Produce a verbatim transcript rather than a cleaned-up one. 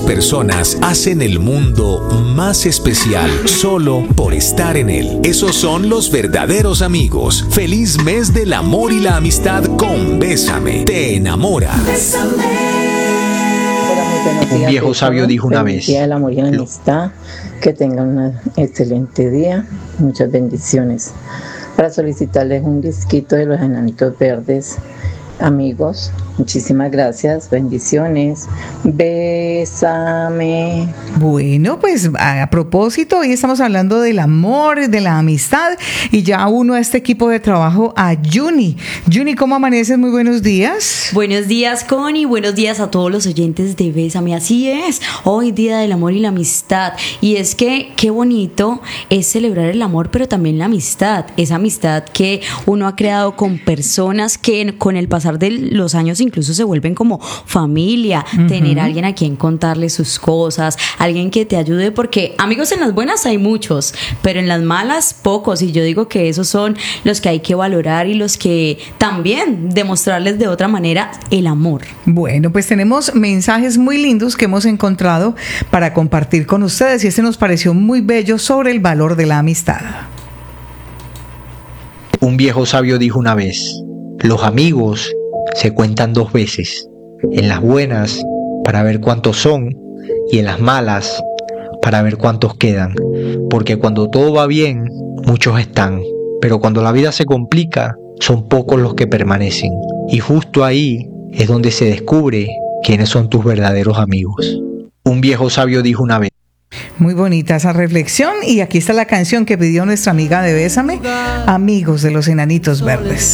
personas hacen el mundo más especial solo por estar en él. Esos son los verdaderos amigos. Feliz mes del amor y la amistad con Bésame. Te enamora. Un viejo sabio dijo una vez: Día del amor y la amistad. Que tengan un excelente día. Muchas bendiciones. Para solicitarles un disquito de los Enanitos Verdes. Amigos, muchísimas gracias, bendiciones, bésame. Bueno, pues a propósito, hoy estamos hablando del amor, de la amistad, y ya uno a este equipo de trabajo, a Juni. Juni, ¿cómo amaneces? Muy buenos días. Buenos días, Connie, buenos días a todos los oyentes de Bésame. Así es, hoy Día del Amor y la Amistad, y es que qué bonito es celebrar el amor, pero también la amistad, esa amistad que uno ha creado con personas que con el pasar de los años incluso se vuelven como familia. Uh-huh. Tener a alguien a quien contarle sus cosas, alguien que te ayude, porque amigos en las buenas hay muchos, pero en las malas pocos, y yo digo que esos son los que hay que valorar y los que también demostrarles de otra manera el amor. Bueno, pues tenemos mensajes muy lindos que hemos encontrado para compartir con ustedes, y este nos pareció muy bello sobre el valor de la amistad. Un viejo sabio dijo una vez: los amigos se cuentan dos veces, en las buenas para ver cuántos son y en las malas para ver cuántos quedan, porque cuando todo va bien, muchos están, pero cuando la vida se complica, son pocos los que permanecen, y justo ahí es donde se descubre quiénes son tus verdaderos amigos. Un viejo sabio dijo una vez. Muy bonita esa reflexión, y aquí está la canción que pidió nuestra amiga de Bésame, Amigos de los Enanitos Verdes.